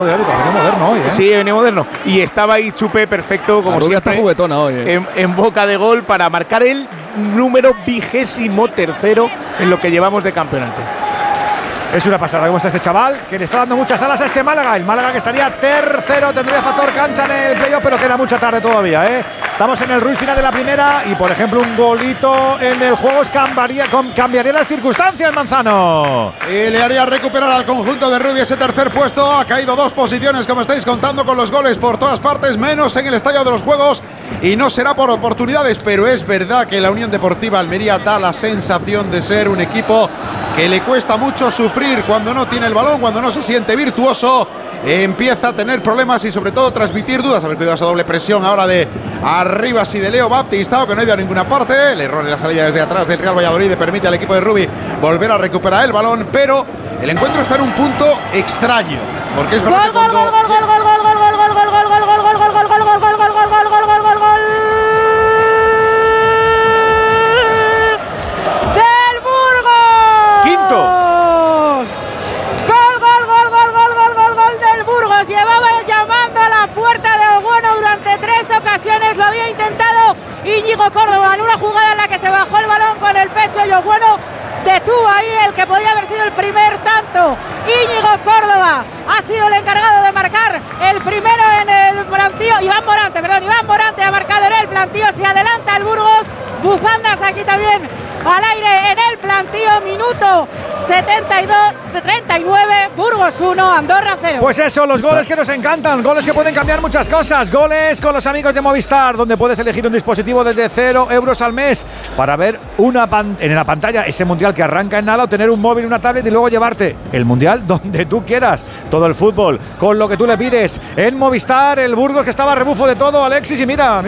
Venía moderno hoy, ¿eh? Sí, venía moderno. Y estaba ahí Chupe perfecto, como siempre. Está juguetona hoy, en boca de gol para marcar el número 23º en lo que llevamos de campeonato. Es una pasada cómo está este chaval, que le está dando muchas alas a este Málaga. El Málaga que estaría tercero, tendría factor cancha en el playoff, pero queda mucha tarde todavía, ¿eh? Estamos en el Ruiz final de la primera y, por ejemplo, un golito en el juego cambiaría las circunstancias, Manzano. Y le haría recuperar al conjunto de Rubí ese tercer puesto. Ha caído 2 posiciones, como estáis contando, con los goles por todas partes, menos en el estadio de los Juegos. Y no será por oportunidades, pero es verdad que la Unión Deportiva Almería da la sensación de ser un equipo que le cuesta mucho sufrir cuando no tiene el balón, cuando no se siente virtuoso. Empieza a tener problemas y sobre todo transmitir dudas. A ver, cuidado esa doble presión ahora de Arribas y de Leo Baptista, que no ha ido a ninguna parte. El error en la salida desde atrás del Real Valladolid le permite al equipo de Rubí volver a recuperar el balón, pero el encuentro está en un punto extraño, porque es verdad que cuando... Lo había intentado Íñigo Córdoba en una jugada en la que se bajó el balón con el pecho y Bueno detuvo ahí el que podía haber sido el primer tanto. Íñigo Córdoba ha sido el encargado de marcar el primero en el plantío. Iván Morante ha marcado en el plantío. Se adelanta el Burgos. Bufandas aquí también al aire en el plantío. Minuto 39, Burgos 1, Andorra 0. Pues eso, los goles que nos encantan, goles que pueden cambiar muchas cosas, goles con los amigos de Movistar, donde puedes elegir un dispositivo desde 0 euros al mes para ver en la pantalla ese mundial que arranca en nada, o tener un móvil, una tablet y luego llevarte el mundial donde tú quieras, todo el fútbol, con lo que tú le pides. En Movistar, el Burgos que estaba a rebufo de todo, Alexis, y mira.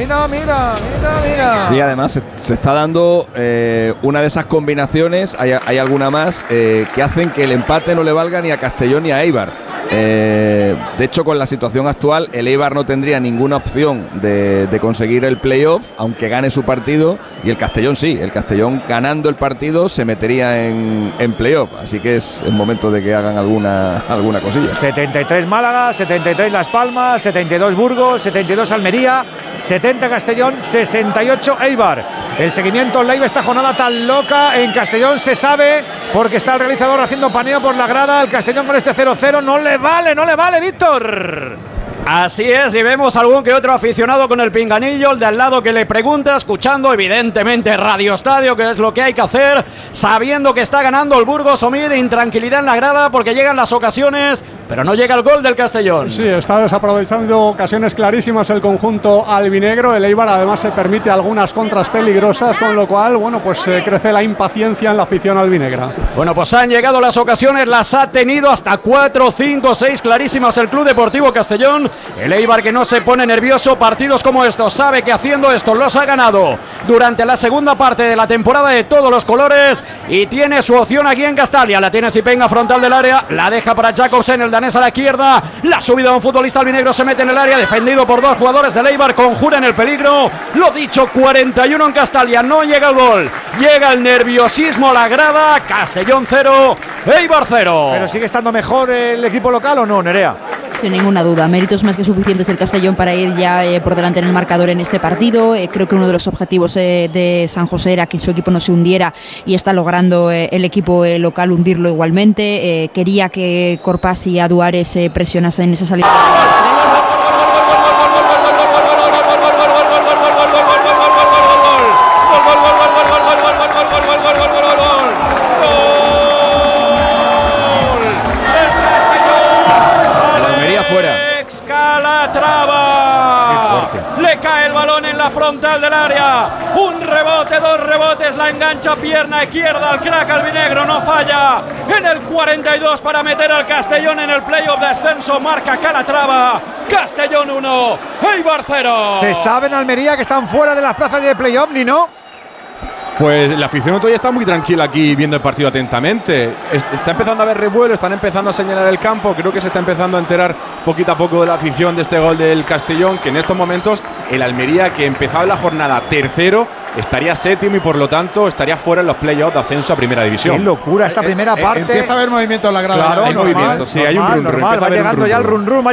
Sí, además se está dando una de esas combinaciones, hay alguna más, que hacen que el empate no le valga ni a Castellón ni a Eibar. De hecho, con la situación actual, el Eibar no tendría ninguna opción de conseguir el playoff, aunque gane su partido, y el Castellón sí. El Castellón, ganando el partido, se metería en playoff. Así que es el momento de que hagan alguna cosilla. 73 Málaga, 73 Las Palmas, 72 Burgos, 72 Almería, 70 Castellón, 68 Eibar. El seguimiento live, esta jornada tan loca en Castellón, se sabe, porque está el realizador haciendo paneo por la grada. El Castellón con este 0-0 no le vale, Víctor. Así es, y vemos algún que otro aficionado con el pinganillo, el de al lado que le pregunta, escuchando evidentemente Radio Estadio, que es lo que hay que hacer, sabiendo que está ganando el Burgos. Omid, intranquilidad en la grada porque llegan las ocasiones, pero no llega el gol del Castellón. Sí, está desaprovechando ocasiones clarísimas el conjunto albinegro. El Eibar además se permite algunas contras peligrosas, con lo cual, crece la impaciencia en la afición albinegra. Bueno, pues han llegado las ocasiones, las ha tenido hasta 4, 5, 6 clarísimas el Club Deportivo Castellón. El Eibar que no se pone nervioso, partidos como estos, sabe que haciendo esto los ha ganado durante la segunda parte de la temporada de todos los colores, y tiene su opción aquí en Castalia. La tiene Zipenga, frontal del área, la deja para Jacobsen, el danés a la izquierda, la subida de un futbolista albinegro, se mete en el área, defendido por 2 jugadores del Eibar, conjuran el peligro. Lo dicho, 41 en Castalia, no llega el gol, llega el nerviosismo a la grada. Castellón 0, Eibar 0. ¿Pero sigue estando mejor el equipo local o no, Nerea? Sin ninguna duda, méritos más que suficientes del Castellón para ir ya por delante en el marcador en este partido. Creo que uno de los objetivos de San José era que su equipo no se hundiera, y está logrando el equipo local hundirlo igualmente. Quería que Corpas y Aduares presionasen en esa salida. Le cae el balón en la frontal del área, un rebote, 2 rebotes, la engancha pierna izquierda al crack albinegro, no falla en el 42 para meter al Castellón en el playoff de ascenso. Marca Calatrava, Castellón 1, Eibar 0. ¿Se sabe en Almería que están fuera de las plazas de playoff, ni no? Pues la afición todavía está muy tranquila aquí viendo el partido atentamente. Está empezando a haber revuelo, están empezando a señalar el campo. Creo que se está empezando a enterar poquito a poco de la afición de este gol del Castellón, que en estos momentos el Almería, que empezaba la jornada tercero, estaría séptimo y por lo tanto estaría fuera en los playoffs de ascenso a primera división. Qué locura esta primera parte. Empieza a haber movimiento en la grada. Claro, hay movimiento, sí, hay un run-run. Va llegando ya el run-run.